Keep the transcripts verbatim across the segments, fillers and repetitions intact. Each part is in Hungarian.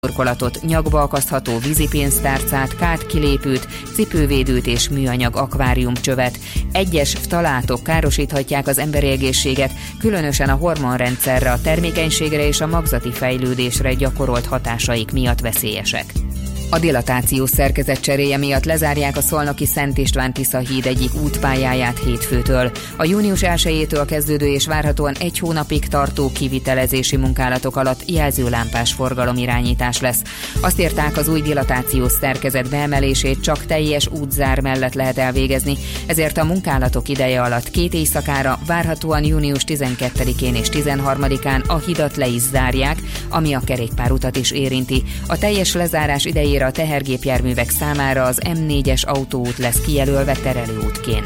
burkolatot, nyakba akasztható vízipénztárcát, kádkilépőt, cipővédőt és műanyag akváriumcsövet. Egyes ftalátok károsíthatják az emberi egészséget, különösen a hormonrendszerre, a termékenységre és a magzati fejlődésre gyakorolt hatásaik miatt veszélyesek. A dilatációs szerkezet cseréje miatt lezárják a szolnoki Szent István-Tisza híd egyik útpályáját hétfőtől. A június elsejétől kezdődő és várhatóan egy hónapig tartó kivitelezési munkálatok alatt jelzőlámpás forgalomirányítás lesz. Azt írták, az új dilatációs szerkezet beemelését csak teljes útzár mellett lehet elvégezni, ezért a munkálatok ideje alatt két éjszakára, várhatóan június tizenkettedikén és tizenharmadikán a hidat le is zárják, ami a kerékpárutat is érinti. A teljes lezárás idejére a tehergépjárművek számára az M négyes autóút lesz kijelölve terelőútként.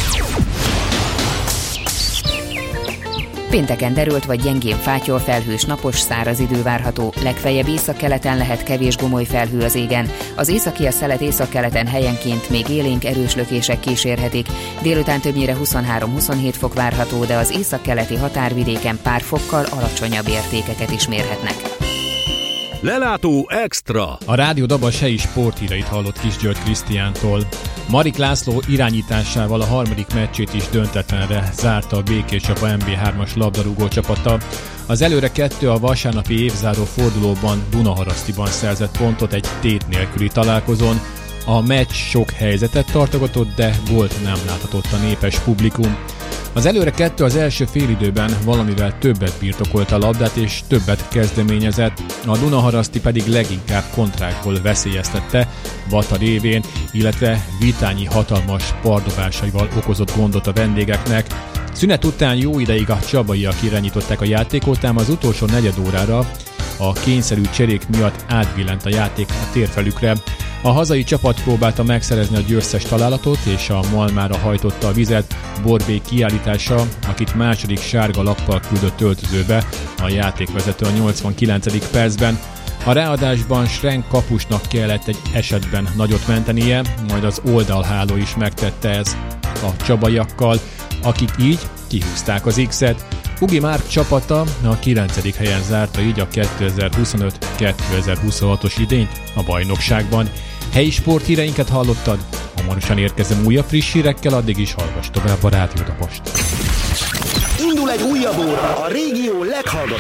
Pénteken derült vagy gyengén fátyol, felhős, napos, száraz idő várható, legfeljebb északkeleten lehet kevés gomoly felhő az égen. Az északi a szelet északkeleten helyenként még élénk erős lökések kísérhetik. Délután többnyire huszonhárom-huszonhét fok várható, de az északkeleti határvidéken pár fokkal alacsonyabb értékeket is mérhetnek. Lelátó Extra. A Rádió Dabas helyi sporthíreit hallott Kisgyörgy Krisztiántól. Marik László irányításával a harmadik meccsét is döntetlenre zárta a Békés Csaba em bé hármas labdarúgó csapata. Az előre kettő a vasárnapi évzáró fordulóban Dunaharasztiban szerzett pontot egy tét nélküli találkozón. A meccs sok helyzetet tartogatott, de gólt nem láthatott a népes publikum. Az előre kettő az első félidőben valamivel többet birtokolta a labdát és többet kezdeményezett, a Dunaharaszti pedig leginkább kontrákból veszélyeztette Vata révén, illetve Vitányi hatalmas pardobásaival okozott gondot a vendégeknek. Szünet után jó ideig a csabaiak irányították a játékot, ám az utolsó negyed órára a kényszerű cserék miatt átbillent a játék a térfelükre. A hazai csapat próbálta megszerezni a győztes találatot, és a malmára hajtotta a vizet Borbély kiállítása, akit második sárga lappal küldött öltözőbe a játékvezető a nyolcvankilencedik percben. A ráadásban Schrenk kapusnak kellett egy esetben nagyot mentenie, majd az oldalháló is megtette ez a csabaiakkal, akik így kihúzták az X-et. Ugi Márk csapata a kilencedik helyen zárta így a kétezer-huszonöt kétezer-huszonhatos idényt a bajnokságban. Helyi sporthíreinket hallottad? Hamarosan érkezem újabb friss hírekkel, addig is hallgass tovább a Rádió Dabast. Indul egy újabb óra, a régió leghallgatottabb